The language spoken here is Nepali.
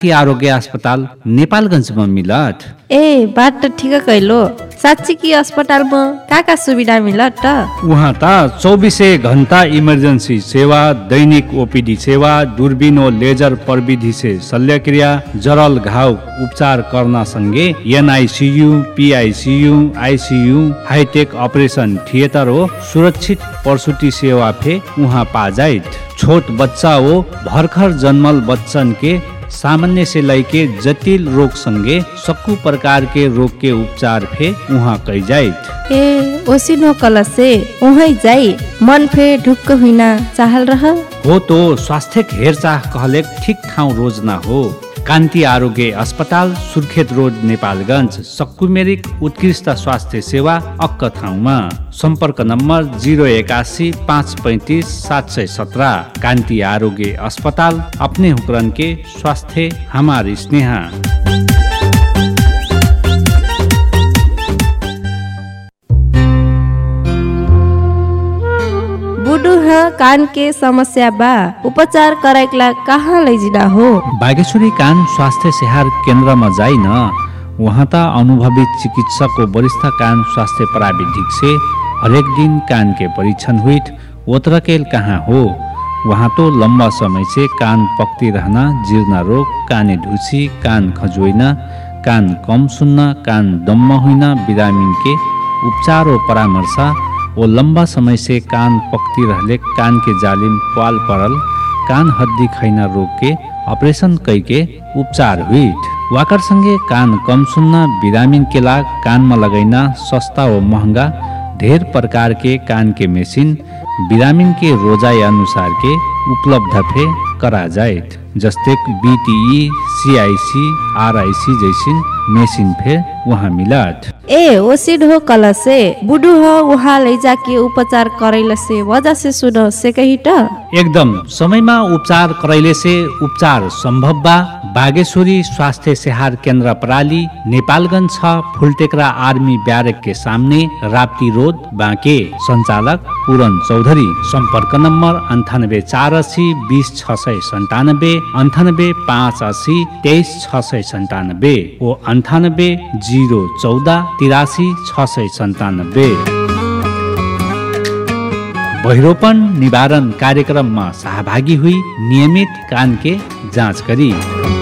आरोग्य अस्पताल नेपालगञ्जमा मिलत। ए बात त ठिक कैलो। साँच्ची कि अस्पतालमा का सुविधा मिलत त? वहाँ त 24 घण्टा इमर्जेन्सी सेवा, दैनिक ओपीडी सेवा, दूरबीन और लेजर प्रविधि से शल्यक्रिया, जरल घाव उपचार करना संगे NICU, PICU, ICU, hi tech operation theatre हो सुरक्षित प्रसूति सेवा फे वहाँ पा जाइत। छोट बच्चा हो भर्खर जन्मल बच्चन के सामान्य से लैके जटिल रोग संगे सक्कू प्रकार के रोग के उपचार फे वहाँ कई जाइत। ए ओसिनो कल से वहीं जाई मन फे ढुक्क हुइना चाहल रह हो तो स्वास्थ्य हेरचाह कहले ठीक ठाउँ रोज ना हो। कान्ति आरोग्य अस्पताल सुर्खेत रोड नेपालगञ्ज सक्कु मेरिक उत्कृष्ट स्वास्थ्य सेवा अक्क ठाउँमा। सम्पर्क नम्बर 081 535 717। कान्ति आरोग्य अस्पताल अपने हुकरन के स्वास्थ्य हमारी स्नेहा। बुडू कान के समस्या बा उपचार कराइकला कहाँ लैजिना हो? बागेश्वरी कान स्वास्थ्य सेहार केन्द्रमा जाइ न। वहाँ त अनुभवी चिकित्सक को वरिष्ठ कान स्वास्थ्य प्राविधिक से हरेक दिन कान के परीक्षण हुईत ओतरकेल कहाँ हो। वहाँ तो लंबा समय से कान पकती रहना, जीर्ण रोग, काने ढुसी, कान खजोइना, कान कम सुन्न, कान दम्म हुइना, बिरामीन के उपचार और परामर्श वो लंबा समय से कान पकती रहले कान के जालिम पाल पड़ल, कान हड्डी खैना रोग के ऑपरेशन कई के उपचार हुईट। वाकर संगे कान कम सुन्न बिरामीन के लाग कान में लगैना सस्ता और महंगा ढेर प्रकार के कान के मेसिन बिरामीन के रोजाई अनुसार के उपलब्ध फे करा जाए। जस्ते बीटीई, सीआईसी, आरआईसी जैसी मेसिन फे वहाँ मिलत। ए ओसिड हो कल से बुडू हो वहाँ ले जाके उपचार करैले से वजह से सुनो से कही त एकदम समयमा उपचार करैले से उपचार संभव बा। बागेश्वरी स्वास्थ्य सेहार केन्द्र प्राली नेपालगञ्ज 6 फुलटेकरा आर्मी ब्यारेक के सामने राप्ती रोड बाँके। संचालक पूरन चौधरी। सम्पर्क नम्बर 9848 20 697, 98 580 23 697 ओ 98 014 83 697। बहिरोपन निवारण कार्यक्रममा सहभागी हुई नियमित कान के जाँच करी।